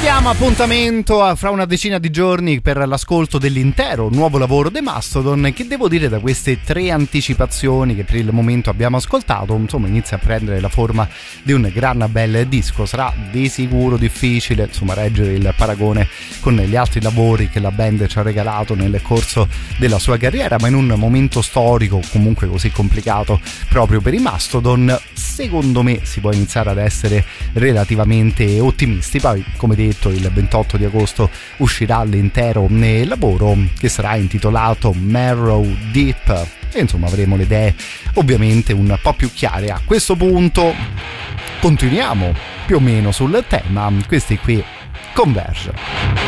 diamo appuntamento fra una decina di giorni per l'ascolto dell'intero nuovo lavoro dei Mastodon, che devo dire, da queste 3 anticipazioni che per il momento abbiamo ascoltato, insomma inizia a prendere la forma di un gran bel disco. Sarà di sicuro difficile, insomma, reggere il paragone con gli altri lavori che la band ci ha regalato nel corso della sua carriera, ma in un momento storico comunque così complicato proprio per i Mastodon, secondo me si può iniziare ad essere relativamente ottimisti. Poi, come detto, il 28 di agosto uscirà l'intero lavoro, che sarà intitolato Marrow Deep, e insomma avremo le idee ovviamente un po' più chiare. A questo punto continuiamo più o meno sul tema. Questi qui Converge.